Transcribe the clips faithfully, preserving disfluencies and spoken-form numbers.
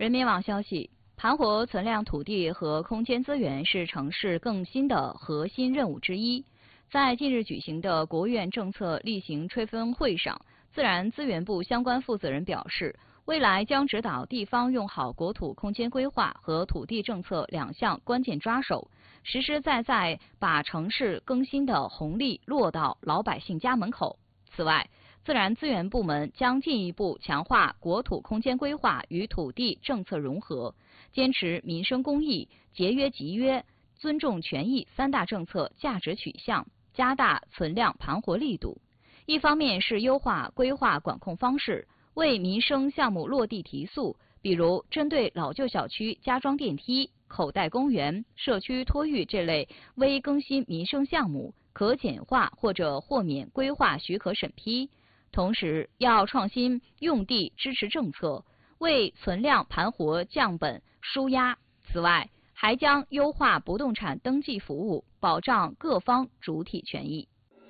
人民网消息，盘活存量土地和空间资源是城市更新的核心任务之一。在近日举行的国务院政策例行吹风会上，自然资源部相关负责人表示，未来将指导地方用好国土空间规划和土地政策两项关键抓手，实实在在把城市更新的红利落到老百姓家门口。此外，自然资源部门将进一步强化国土空间规划与土地政策融合，坚持民生公益、节约集约、尊重权益三大政策价值取向，加大存量盘活力度。一方面是优化规划管控方式，为民生项目落地提速，比如针对老旧小区加装电梯、口袋公园、社区托育这类微更新民生项目，可简化或者豁免规划许可审批。同时，要创新用地支持政策，为存量盘活降本舒压。此外，还将优化不动产登记服务，保障各方主体权益。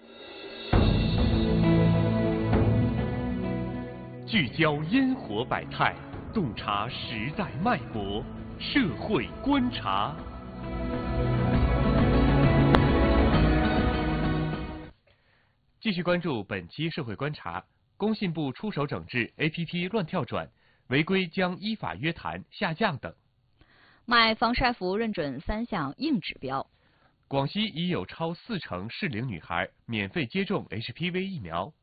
聚焦烟火百态，洞察时代脉搏，社会观察。继续关注本期社会观察。工信部出手整治 A P P 乱跳转，违规将依法约谈下架等。 买防晒服认准三项硬指标。 广西已有超四成适龄女孩免费接种 H P V 疫苗。